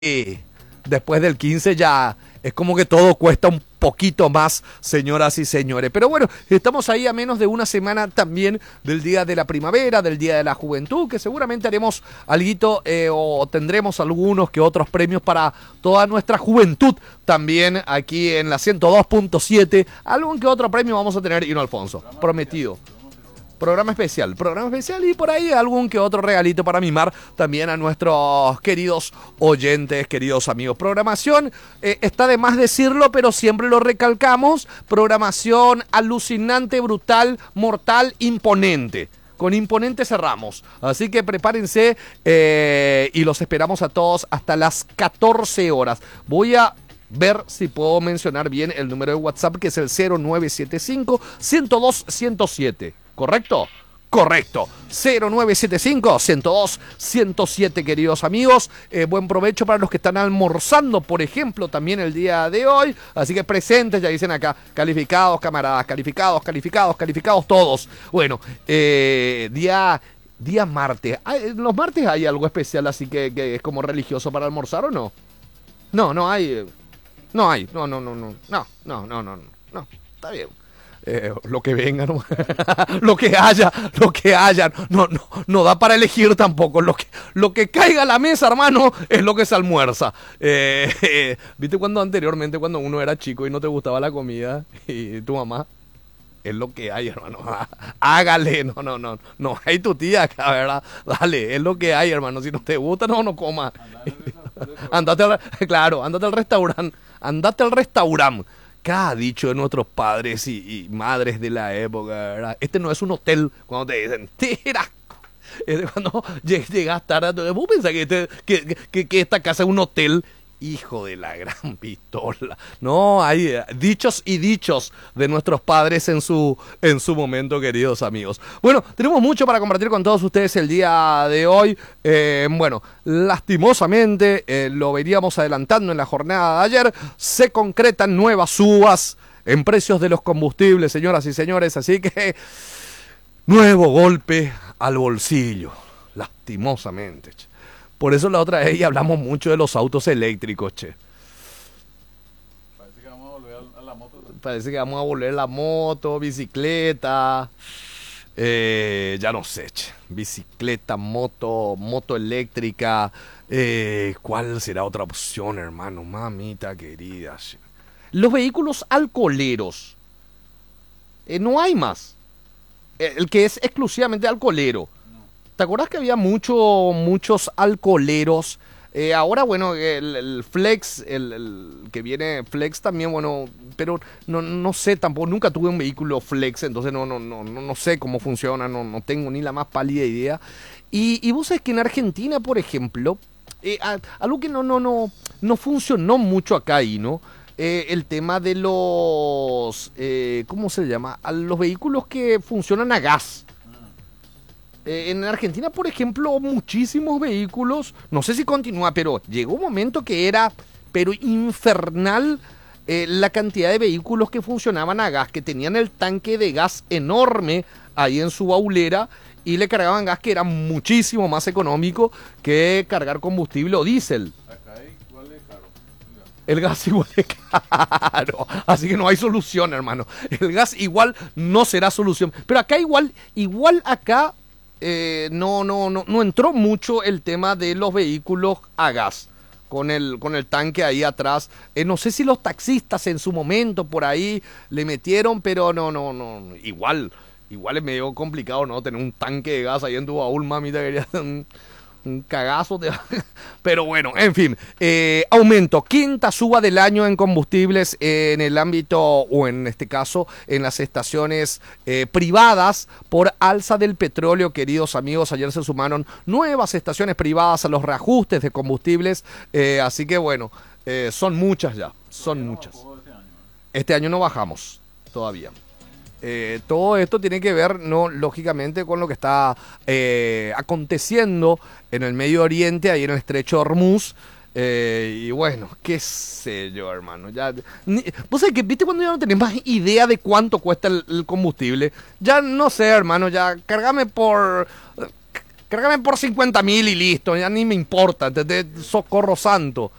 después del 15 ya es como que todo cuesta un poquito más, señoras y señores. Pero bueno, estamos ahí a menos de una semana también del Día de la Primavera, del Día de la Juventud, que seguramente haremos alguito o tendremos algunos que otros premios para toda nuestra juventud también aquí en la 102.7. Algún que otro premio vamos a tener, Hino Alfonso, prometido. Programa especial y por ahí algún que otro regalito para mimar también a nuestros queridos oyentes, queridos amigos. Programación, está de más decirlo, pero siempre lo recalcamos, programación alucinante, brutal, mortal, imponente. Con imponente cerramos, así que prepárense y los esperamos a todos hasta las 14 horas. Voy a ver si puedo mencionar bien el número de WhatsApp, que es el 0975-102-107. ¿Correcto? Correcto. 0975-102-107, queridos amigos. Buen provecho para los que están almorzando, por ejemplo, también el día de hoy. Así que presentes, ya dicen acá. Calificados, camaradas. Calificados todos. Bueno, día martes. Los martes hay algo especial, así que es como religioso para almorzar, ¿o no? No hay. No. Está bien. Lo que venga, ¿no? lo que haya. No da para elegir tampoco. Lo que caiga a la mesa, hermano, es lo que se almuerza. ¿Viste anteriormente, cuando uno era chico y no te gustaba la comida y tu mamá? Es lo que hay, hermano. Hágale, no hay tu tía acá, ¿verdad? Dale, es lo que hay, hermano. Si no te gusta, no coma. Andate al restaurante. Andate al restaurante. Cada dicho de nuestros padres y madres de la época, ¿verdad? Este no es un hotel, cuando te dicen, tira. Es cuando llegas tarde, vos pensás que esta casa es un hotel. Hijo de la gran pistola. No, hay dichos y dichos de nuestros padres en su momento, queridos amigos. Bueno, tenemos mucho para compartir con todos ustedes el día de hoy. Bueno, lastimosamente, lo veníamos adelantando en la jornada de ayer, se concretan nuevas subas en precios de los combustibles, señoras y señores. Así que, nuevo golpe al bolsillo, lastimosamente, che. Por eso la otra vez ya hablamos mucho de los autos eléctricos, che. Parece que vamos a volver a la moto. Parece que vamos a volver a la moto, bicicleta, ya no sé, che. Bicicleta, moto eléctrica. ¿Cuál será otra opción, hermano? Mamita querida, che. Los vehículos alcoholeros. No hay más. El que es exclusivamente alcoholero. ¿Te acuerdas que había muchos alcoholeros? Ahora, bueno, el Flex, el que viene Flex también, bueno, pero no sé, tampoco, nunca tuve un vehículo Flex, entonces no sé cómo funciona, no tengo ni la más pálida idea. Y vos sabés que en Argentina, por ejemplo, algo que no funcionó mucho acá ahí, ¿no? El tema de los, ¿cómo se llama? A los vehículos que funcionan a gas. En Argentina, por ejemplo, muchísimos vehículos, no sé si continúa, pero llegó un momento que era, pero infernal, la cantidad de vehículos que funcionaban a gas, que tenían el tanque de gas enorme ahí en su baulera y le cargaban gas que era muchísimo más económico que cargar combustible o diésel. Acá igual es caro. El gas igual es caro, así que no hay solución, hermano. El gas igual no será solución, pero acá igual acá no entró mucho el tema de los vehículos a gas con el tanque ahí atrás. No sé si los taxistas en su momento por ahí le metieron, pero no. Igual es medio complicado, ¿no? Tener un tanque de gas ahí en tu baúl, mami, te querías un cagazo. Pero bueno, en fin, aumento, quinta suba del año en combustibles en el ámbito, o en este caso, en las estaciones privadas por alza del petróleo, queridos amigos. Ayer se sumaron nuevas estaciones privadas a los reajustes de combustibles, así que bueno, son muchas ya, son muchas. Este año no bajamos todavía. Todo esto tiene que ver, no, lógicamente, con lo que está aconteciendo en el Medio Oriente, ahí en el Estrecho de Hormuz. Y bueno, qué sé yo, hermano. Vos sabés que, viste, cuando ya no tenés más idea de cuánto cuesta el combustible, ya no sé, hermano, ya cargame por Créame por 50.000 y listo, ya ni me importa, ¿entendés? Socorro santo.